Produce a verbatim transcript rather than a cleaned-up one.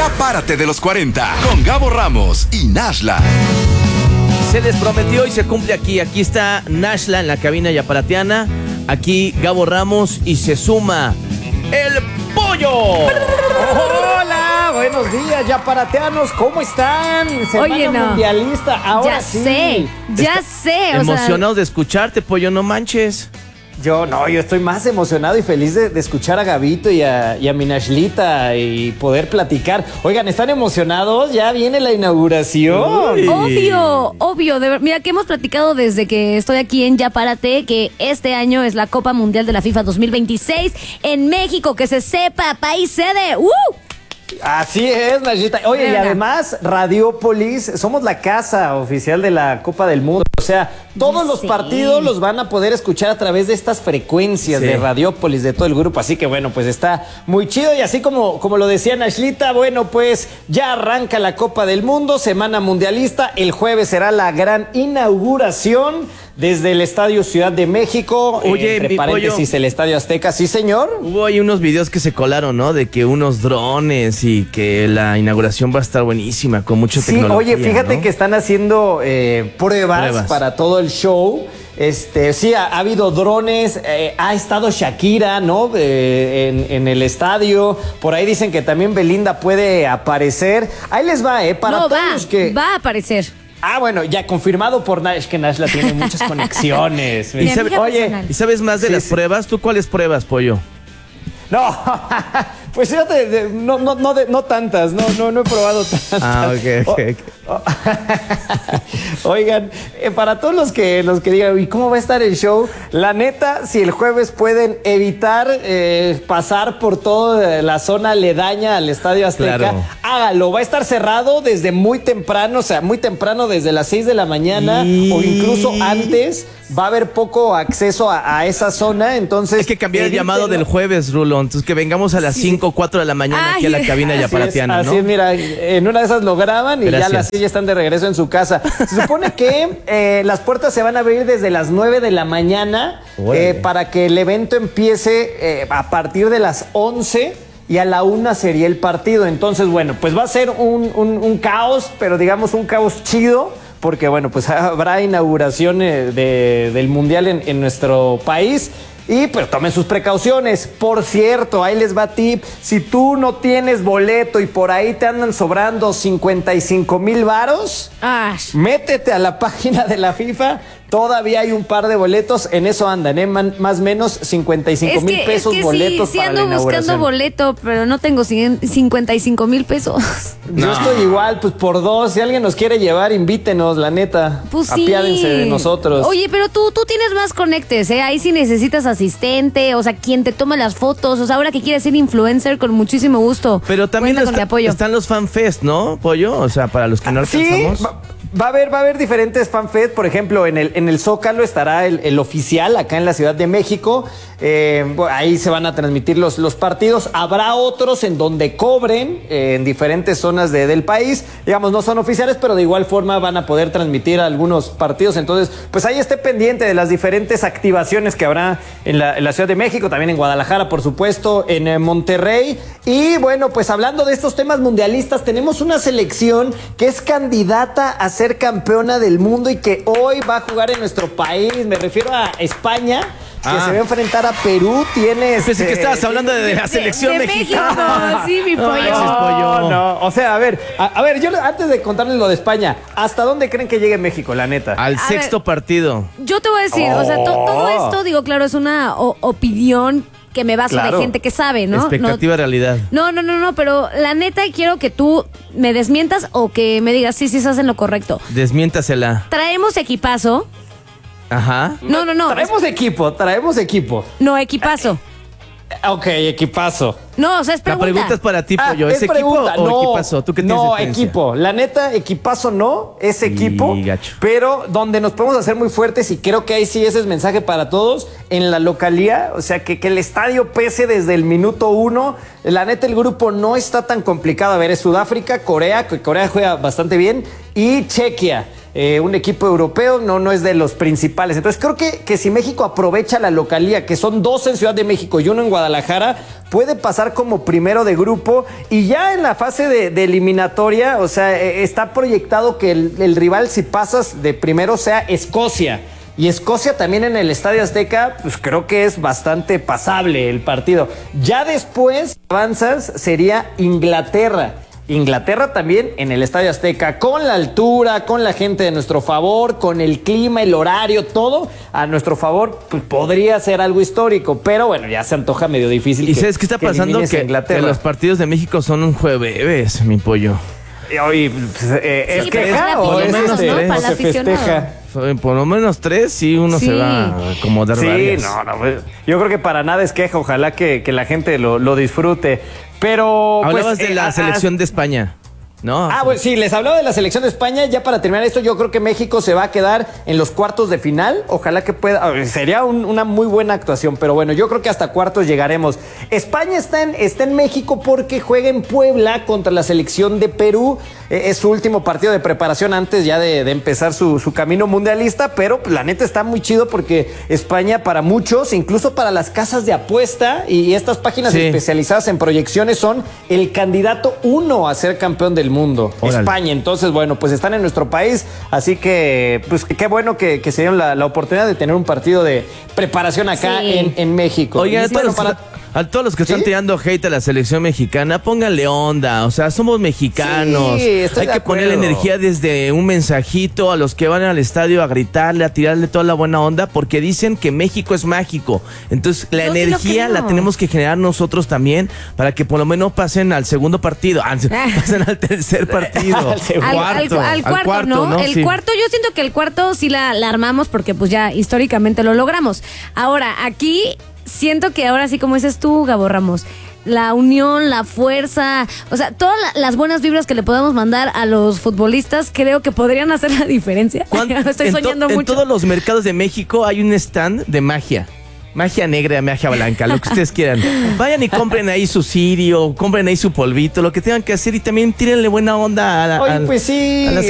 Ya párate de los cuarenta con Gabo Ramos y Nashla. Se les prometió y se cumple aquí. Aquí está Nashla en la cabina yaparateana. Aquí Gabo Ramos y se suma el pollo. Hola, buenos días, yaparateanos. ¿Cómo están? Semana Oye, no. mundialista. Ahora ya sí. sé, ya sé. O Emocionados sea, de escucharte, pollo, no manches. Yo no, yo estoy más emocionado y feliz de, de escuchar a Gabito y a, y a mi Nashlita y poder platicar. Oigan, ¿están emocionados? Ya viene la inauguración. Uy. obvio, obvio. De ver- mira, que hemos platicado desde que estoy aquí en Ya Párate que este año es la Copa Mundial de la FIFA dos mil veintiséis en México. Que se sepa, país sede. ¡Uh! Así es, Nashlita. Oye, y Venga. además, Radiopolis, somos la casa oficial de la Copa del Mundo. O sea, todos Ya los sé. partidos los van a poder escuchar a través de estas frecuencias Sí. de Radiopolis, de todo el grupo. Así que bueno, pues está muy chido. Y así como, como lo decía Nashlita, bueno, pues ya arranca la Copa del Mundo, semana mundialista. El jueves será la gran inauguración desde el Estadio Ciudad de México. Oye, entre mi paréntesis, pollo. el Estadio Azteca. Sí, señor. Hubo ahí unos videos que se colaron, ¿no? De que unos drones y que la inauguración va a estar buenísima, con mucha Sí, tecnología. oye, fíjate ¿no? que están haciendo eh, pruebas, Pruebas. para todo el show. Este, sí, ha, ha habido drones, eh, ha estado Shakira, ¿no? Eh, en, en el estadio. Por ahí dicen que también Belinda puede aparecer. Ahí les va, ¿eh? Para no, todos va, los que. va a aparecer. Ah, bueno, ya confirmado por Nash, que Nash la tiene muchas conexiones. Mi ¿Y, sabe- amiga Oye, personal. ¿Y sabes más de Sí, las sí. pruebas? ¿Tú cuáles pruebas, pollo? no, pues fíjate, de- no, no, no, de- no tantas, no, no, no he probado tantas. Ah, ok, ok, ok. O- Oigan, eh, para todos los que los que digan, ¿y cómo va a estar el show? La neta, si el jueves pueden evitar eh, pasar por toda la zona aledaña al Estadio Azteca, Claro. hágalo. Va a estar cerrado desde muy temprano, o sea, muy temprano, desde las seis de la mañana Y- o incluso antes. Va a haber poco acceso a, a esa zona, entonces... Hay que cambiar el evítenlo. llamado del jueves, Rulo. Entonces que vengamos a las cinco o cuatro de la mañana aquí a la Ay, cabina Así es, yaparateana, así ¿no? es, mira, en una de esas lo graban y Gracias. ya las sillas están de regreso en su casa. Se supone que eh, las puertas se van a abrir desde las nueve de la mañana Órale. eh, para que el evento empiece eh, a partir de las once y a la una sería el partido. Entonces, bueno, pues va a ser un, un- un caos, pero digamos un caos chido, porque bueno, pues habrá inauguración eh, de- del Mundial en, en nuestro país. Y pues tomen sus precauciones. Por cierto, ahí les va tip. Si tú no tienes boleto y por ahí te andan sobrando cincuenta y cinco mil varos, Ash. métete a la página de la FIFA. Todavía hay un par de boletos. En eso andan, ¿eh? Man- más o menos cincuenta y cinco Es mil que, pesos es que boletos sí, sí para la ando buscando inauguración. boleto, pero no tengo cien- cincuenta y cinco mil pesos. Yo No. estoy igual, pues por dos. Si alguien nos quiere llevar, invítenos, la neta. Pues sí. Apiádense de nosotros. Oye, pero tú, tú tienes más conectes, ¿eh? Ahí sí necesitas asistente, o sea, quien te toma las fotos. O sea, ahora que quieres ser influencer, con muchísimo gusto. Pero también Cuenta con mi está- apoyo. están los fanfest, ¿no, pollo? O sea, para los que no Sí, alcanzamos. va, va a haber, va a haber diferentes fanfest. Por ejemplo, en el, en el Zócalo estará el, el oficial acá en la Ciudad de México. Eh, bueno, ahí se van a transmitir los, los partidos. Habrá otros en donde cobren eh, en diferentes zonas de- del país. Digamos, no son oficiales, pero de igual forma van a poder transmitir algunos partidos. Entonces, pues ahí esté pendiente de las diferentes activaciones que habrá en la, en la Ciudad de México, también en Guadalajara, por supuesto, en eh, Monterrey. Y bueno, pues hablando de estos temas mundialistas, tenemos una selección que es candidata a ser campeona del mundo y que hoy va a jugar en nuestro país. Me refiero a España, que Ah. se va a enfrentar a Perú. Tiene Pensé este, que estabas hablando de la De- selección de mexicana. México, sí, mi No, pollo. ese es pollo. No, no, o sea, a ver, a, a ver, yo antes de contarles lo de España, ¿hasta dónde creen que llegue México, la neta? Al A sexto ver. partido. Yo te voy a decir, o sea, to- todo Oh. esto, digo, claro, es una o- opinión que me baso Claro. de gente que sabe, ¿no? Expectativa realidad. No, no, no, no, pero la neta quiero que tú me desmientas o que me digas, sí, sí, estás en lo correcto. Desmiéntasela. Traemos equipazo. Ajá. No, no, no. Traemos equipo, traemos equipo. No, equipazo. Ok, equipazo. No, o sea, es La pregunta. pregunta es para ti, Ah, pollo. ¿Es, equipo pregunta. o No, equipazo? ¿Tú qué tienes No, de experiencia? equipo. La neta, equipazo no, es equipo. Y gacho. Pero donde nos podemos hacer muy fuertes, y creo que ahí sí ese es mensaje para todos, en la localía, o sea, que, que el estadio pese desde el minuto uno. La neta, el grupo no está tan complicado. A ver, es Sudáfrica, Corea, que Corea juega bastante bien, y Chequia. eh, un equipo europeo, no, no es de los principales. Entonces creo que, que si México aprovecha la localía, que son dos en Ciudad de México y uno en Guadalajara, puede pasar como primero de grupo y ya en la fase de, de eliminatoria, o sea, eh, está proyectado que el, el rival, si pasas de primero, sea Escocia. Y Escocia también en el Estadio Azteca, pues creo que es bastante pasable el partido. Ya después avanzas, sería Inglaterra. Inglaterra también en el Estadio Azteca, con la altura, con la gente de nuestro favor, con el clima, el horario, todo a nuestro favor, pues podría ser algo histórico, pero bueno, ya se antoja medio difícil. ¿Y que, sabes qué está que pasando? Que, que los partidos de México son un jueves, mi pollo. Y hoy, pues, eh, Sí, es pero queja es o la es menos, este, ¿no? o Para se el aficionado. festeja. Por lo menos tres, sí, uno Sí. se va a acomodar Sí, varias. no, no, pues, yo creo que para nada es queja, ojalá que, que la gente lo, lo disfrute. Pero Hablabas pues, de eh, la a- selección de España, ¿no? Ah, bueno, sí, les hablaba de la selección de España. Ya para terminar esto, yo creo que México se va a quedar en los cuartos de final. Ojalá que pueda. Sería un, una muy buena actuación, pero bueno, yo creo que hasta cuartos llegaremos. España está en, está en México porque juega en Puebla contra la selección de Perú. Eh, es su último partido de preparación antes ya de, de empezar su, su camino mundialista, pero pues, la neta está muy chido porque España para muchos, incluso para las casas de apuesta y estas páginas Sí. especializadas en proyecciones, son el candidato uno a ser campeón del mundo. Órale. España. Entonces, bueno, pues están en nuestro país, así que pues qué bueno que, que se dieron la, la oportunidad de tener un partido de preparación acá Sí. en, en México. Oye, Y a todos, bueno, los, para- a todos los que están ¿Sí? tirando hate a la selección mexicana, pónganle onda. O sea, somos mexicanos. Sí, estoy Hay de que ponerle acuerdo. energía desde un mensajito a los que van al estadio a gritarle, a tirarle toda la buena onda, porque dicen que México es mágico. Entonces, la Yo sí lo energía creo. la tenemos que generar nosotros también para que por lo menos pasen al segundo partido, ah, pasen al tercer partido. Al segundo. Al, al- al cuarto, ¿no? El Sí. cuarto, yo siento que el cuarto sí la, la armamos porque pues ya históricamente lo logramos. Ahora, aquí siento que ahora sí, como dices tú, Gabo Ramos, la unión, la fuerza, o sea, todas la- las buenas vibras que le podemos mandar a los futbolistas, creo que podrían hacer la diferencia. ¿Cuánto- Estoy en to- soñando en mucho. todos los mercados de México hay un stand de magia. Magia negra, magia blanca, lo que ustedes quieran. Vayan y compren ahí su cirio, compren ahí su polvito, lo que tengan que hacer y también tírenle buena onda a la, Oye, al- pues sí. a la